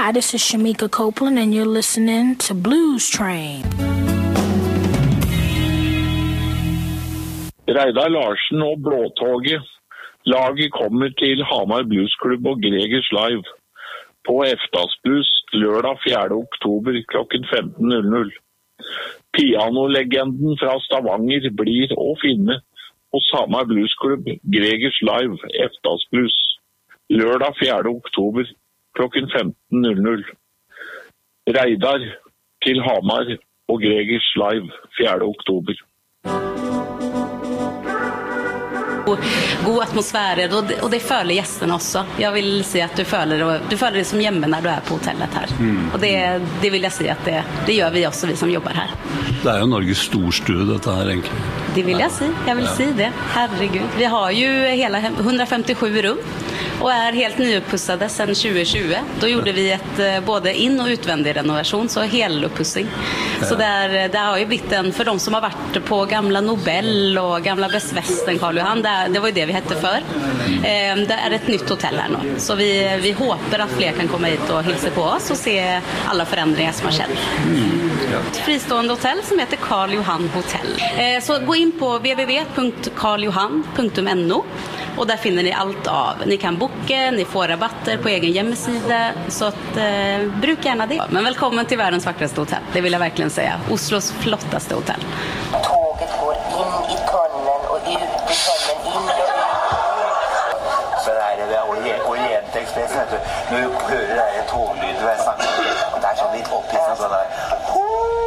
Hi, this is Shamika Copeland, and you're listening to Blues Train. Reidar Larsen og Blåtoget. Laget kommer til Hamar Bluesklubb og Gregers Live på Eftas Blues lørdag 4. oktober klokken 15:00. Pianolegenden fra Stavanger blir å finne hos Hamar Bluesklubb Gregers Live Eftas Blues lørdag 4. oktober klokken 15:00. Reidar til Hamar og Gregers Live 4. oktober. God atmosfär och det följer gästerna också. Jag vill se att du följer det som hjemme när du är på hotellet här. Och det vill jag säga att det gör vi också, vi som jobbar här. Det är ju Norges storstue detta här egentligen. Det vill jag säga. Jag vill säga det. Herregud. Vi har ju hela 157 rum och är helt nyuppussade sedan 2020. Då gjorde vi ett både in- och utvändig renovation, så heluppussing. Så där har ju blivit en, för de som har varit på gamla Nobel och gamla Best Western Karl Johan, det var ju det vi hette för. Det är ett nytt hotell här nu. Så vi hoppas att fler kan komma hit och hilsa på oss och se alla förändringar som har skett. Ett fristående hotell som heter Karl Johan Hotel. Så gå in på www.karljohan.no och där finner ni allt av. Ni kan boka, ni får rabatter på egen hemsida, så att bruk gärna det. Men välkommen till världens vackraste hotell. Det vill jag verkligen säga. Oslos flottaste hotell. Tåget går in i tunneln och ut i tunneln, in och ut. Så det är Orientexpress, vet du. Nu hører det tåglyd, og det er sånn litt opphissende sånn der.